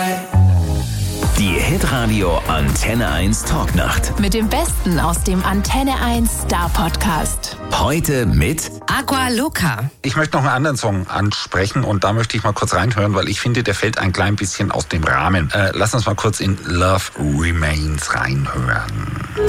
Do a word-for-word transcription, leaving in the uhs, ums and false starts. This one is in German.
Die Hitradio Antenne eins Talknacht. Mit dem Besten aus dem Antenne eins Star Podcast. Heute mit Aqua Loca. Ich möchte noch einen anderen Song ansprechen und da möchte ich mal kurz reinhören, weil ich finde, der fällt ein klein bisschen aus dem Rahmen. Äh, lass uns mal kurz in Love Remains reinhören.